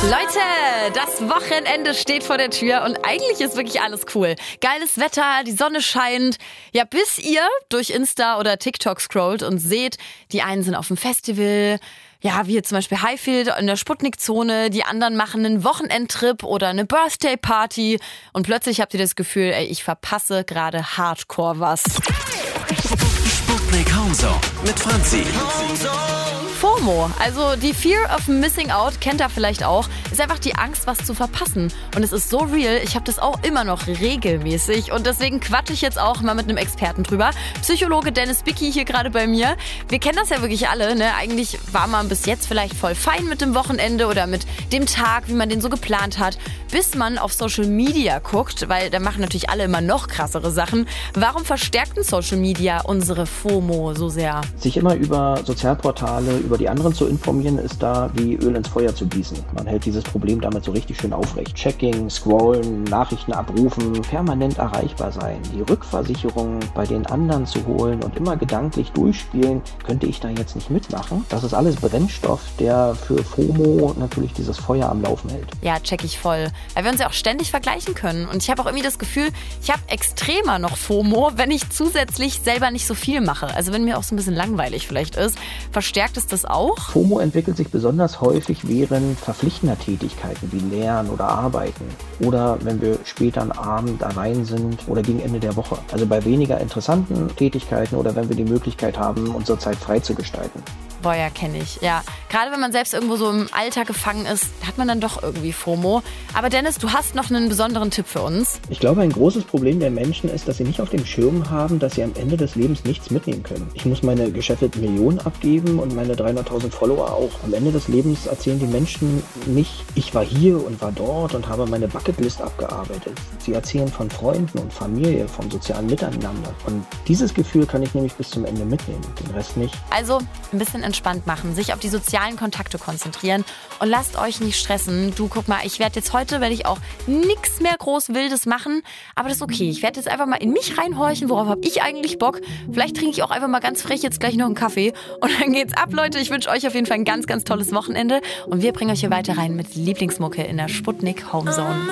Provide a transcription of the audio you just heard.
Leute, das Wochenende steht vor der Tür und eigentlich ist wirklich alles cool. Geiles Wetter, die Sonne scheint. Ja, bis ihr durch Insta oder TikTok scrollt und seht, die einen sind auf dem Festival, ja, wie hier zum Beispiel Highfield in der Sputnik-Zone, die anderen machen einen Wochenendtrip oder eine Birthday-Party und plötzlich habt ihr das Gefühl, ey, ich verpasse gerade hardcore was. Sputnik Homezone mit Franzi. FOMO, also die Fear of Missing Out, kennt ihr vielleicht auch, ist einfach die Angst, was zu verpassen. Und es ist so real, ich habe das auch immer noch regelmäßig und deswegen quatsche ich jetzt auch mal mit einem Experten drüber. Psychologe Dennis Bicki hier gerade bei mir. Wir kennen das ja wirklich alle, ne? Eigentlich war man bis jetzt vielleicht voll fein mit dem Wochenende oder mit dem Tag, wie man den so geplant hat, bis man auf Social Media guckt, weil da machen natürlich alle immer noch krassere Sachen. Warum verstärkt denn Social Media unsere FOMO so sehr? Sich immer über Sozialportale, über die anderen zu informieren, ist da wie Öl ins Feuer zu gießen. Man hält dieses Problem damit so richtig schön aufrecht. Checking, Scrollen, Nachrichten abrufen, permanent erreichbar sein, die Rückversicherung bei den anderen zu holen und immer gedanklich durchspielen, könnte ich da jetzt nicht mitmachen? Das ist alles Brennstoff, der für FOMO natürlich dieses Feuer am Laufen hält. Ja, check ich voll. Weil wir uns ja auch ständig vergleichen können. Und ich habe auch irgendwie das Gefühl, ich habe extremer noch FOMO, wenn ich zusätzlich selber nicht so viel mache. Also wenn mir auch so ein bisschen langweilig vielleicht ist, verstärkt es das auch? FOMO entwickelt sich besonders häufig während verpflichtender Tätigkeiten wie Lernen oder Arbeiten oder wenn wir später am Abend allein sind oder gegen Ende der Woche. Also bei weniger interessanten Tätigkeiten oder wenn wir die Möglichkeit haben, unsere Zeit frei zu gestalten. Boah, ja, kenne ich. Ja, gerade wenn man selbst irgendwo so im Alltag gefangen ist, hat man dann doch irgendwie FOMO. Aber Dennis, du hast noch einen besonderen Tipp für uns. Ich glaube, ein großes Problem der Menschen ist, dass sie nicht auf dem Schirm haben, dass sie am Ende des Lebens nichts mitnehmen können. Ich muss meine geschäfteten Millionen abgeben und meine 300.000 Follower auch. Am Ende des Lebens erzählen die Menschen nicht, ich war hier und war dort und habe meine Bucketlist abgearbeitet. Sie erzählen von Freunden und Familie, vom sozialen Miteinander. Und dieses Gefühl kann ich nämlich bis zum Ende mitnehmen, den Rest nicht. Also ein bisschen entspannt machen, sich auf die sozialen Kontakte konzentrieren und lasst euch nicht stressen. Du, guck mal, werde ich auch nichts mehr groß Wildes machen, aber das ist okay. Ich werde jetzt einfach mal in mich reinhorchen, worauf habe ich eigentlich Bock. Vielleicht trinke ich auch einfach mal ganz frech jetzt gleich noch einen Kaffee und dann geht's ab, Leute. Ich wünsche euch auf jeden Fall ein ganz, ganz tolles Wochenende und wir bringen euch hier weiter rein mit Lieblingsmucke in der Sputnik Homezone.